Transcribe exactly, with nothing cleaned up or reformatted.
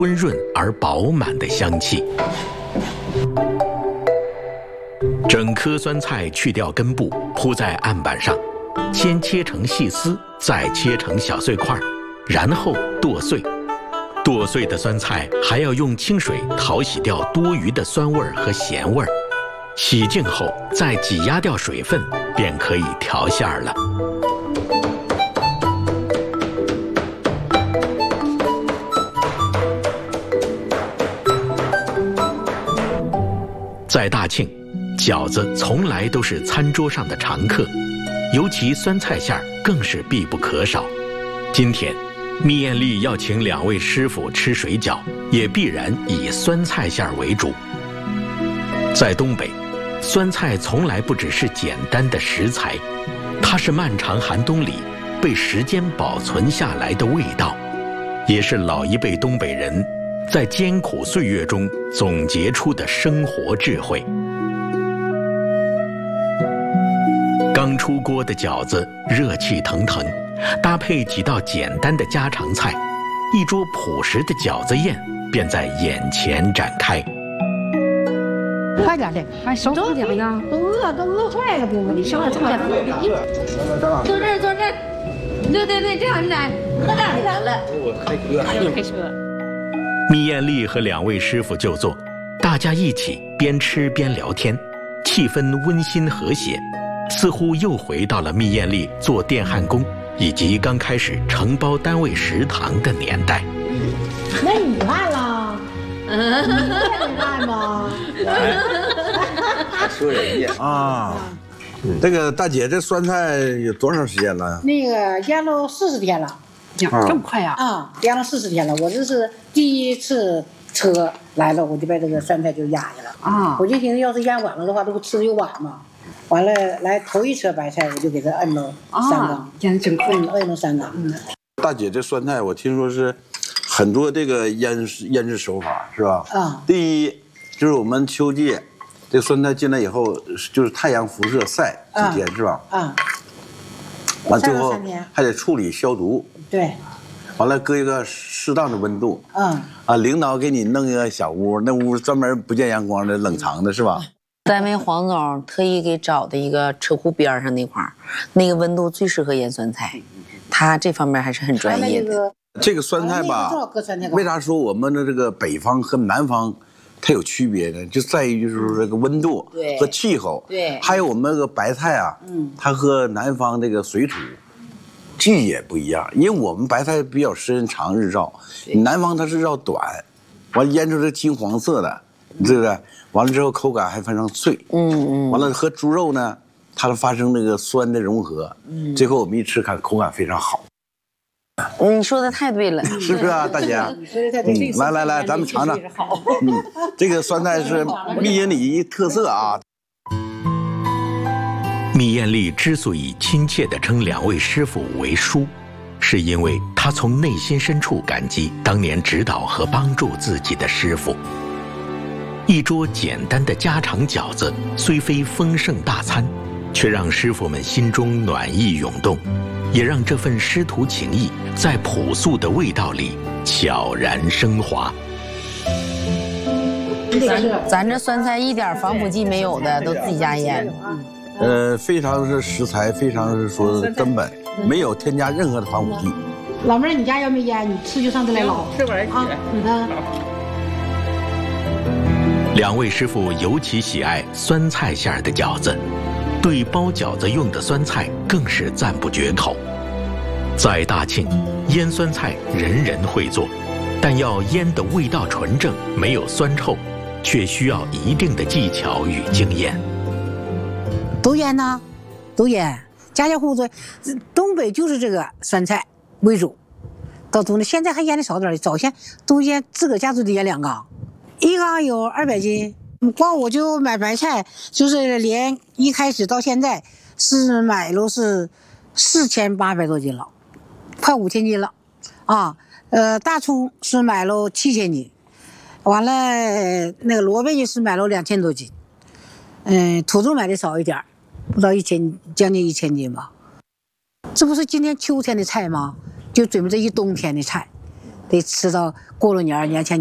温润而饱满的香气。整颗酸菜去掉根部，铺在案板上，先切成细丝，再切成小碎块，然后剁碎。剁碎的酸菜还要用清水淘洗掉多余的酸味和咸味，洗净后再挤压掉水分，便可以调馅了。在大庆，饺子从来都是餐桌上的常客，尤其酸菜馅儿更是必不可少。今天，密艳丽要请两位师傅吃水饺，也必然以酸菜馅儿为主。在东北，酸菜从来不只是简单的食材，它是漫长寒冬里被时间保存下来的味道，也是老一辈东北人在艰苦岁月中总结出的生活智慧。刚出锅的饺子热气腾腾，搭配几道简单的家常菜，一桌朴实的饺子宴便在眼前展开。 快点的，快收拾点呀！都饿，都饿坏了，饼子里收拾这么多。坐这儿，坐这儿。对对对，这样来，喝点来了。我开车，还有开车。 密艳丽和两位师傅就坐，大家一起边吃边聊天，气氛温馨和谐，似乎又回到了密艳丽做电焊工以及刚开始承包单位食堂的年代。 那你烂了？你也烂吗？ 说人家啊，这个大姐，这酸菜有多长时间了？ 那个腌了四十天了。 啊，这么快呀？ 啊，腌了四十天了。我这是第一次车来了，我就把这个酸菜就压下了。啊，我就寻思，要是腌晚了的话，这不吃的又晚嘛。完了，来头一车白菜，我就给它摁了三缸， 腌的真快， 摁了三缸。嗯， 大姐，这酸菜我听说是很多这个腌腌制手法，是吧？ 啊， 第一就是我们秋季，这个酸菜进来以后，就是太阳辐射晒几天，是吧？ 啊。 完最后还得处理消毒。 对。 完了，搁一个适当的温度。 嗯。 啊，领导给你弄一个小屋，那屋专门不见阳光的冷藏的，是吧？ 单位黄总特意给找的一个车库边上那块儿，那个温度最适合腌酸菜，他这方面还是很专业的。 这个酸菜吧，为啥说我们的这个北方和南方它有区别呢？就在于就是这个温度和气候， 对， 还有我们那个白菜啊，嗯，它和南方这个水土季节不一样，因为我们白菜比较时间长日照，南方它是日照短，完了腌出这金黄色的，对不对？完了之后口感还非常脆，嗯嗯，完了和猪肉呢，它发生那个酸的融合，嗯，最后我们一吃看口感非常好。 你说的太对了， 是不是啊，大姐？嗯，来来来，咱们尝尝。嗯，这个酸菜是密艳丽特色啊。 密艳丽之所以亲切地称两位师傅为叔，是因为她从内心深处感激当年指导和帮助自己的师傅。一桌简单的家常饺子，虽非丰盛大餐，却让师傅们心中暖意涌动，也让这份师徒情谊在朴素的味道里悄然升华。 咱这酸菜一点防腐剂没有的，都自己家腌。 呃，非常是食材，非常是说根本，没有添加任何的防腐剂。 老妹儿，你家要没腌，你吃就上这来捞， 吃完啊， 你看。 两位师傅尤其喜爱酸菜馅儿的饺子，对包饺子用的酸菜更是赞不绝口。在大庆，腌酸菜人人会做，但要腌的味道纯正，没有酸臭，却需要一定的技巧与经验。 都腌呢，都腌，家家户户做。东北就是这个酸菜为主，到东北现在还腌的少点，早先都腌自个家就得腌两缸，一缸有二百斤。光我就买白菜，就是连一开始到现在是买了是四千八百多斤了，快五千斤了，啊，呃，大葱是买了七千斤，完了那个萝卜也是买了两千多斤，嗯、呃，土豆买的少一点，不到一千，将近一千斤吧。这不是今天秋天的菜吗？就准备这一冬天的菜， 得吃到过了年儿年前。